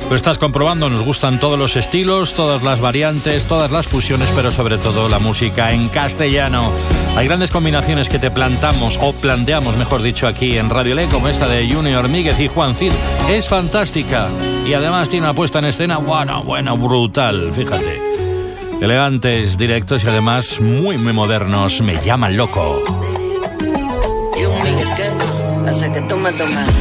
Lo estás comprobando, nos gustan todos los estilos, todas las variantes, todas las fusiones, pero sobre todo la música en castellano. Hay grandes combinaciones que te planteamos, mejor dicho, aquí en Radio Le, como esta de Junior Míguez y Juan Cid. Es fantástica y además tiene una puesta en escena, bueno, brutal, fíjate. Elegantes, directos y además muy modernos. Me llaman loco. Hace que tú me tomes.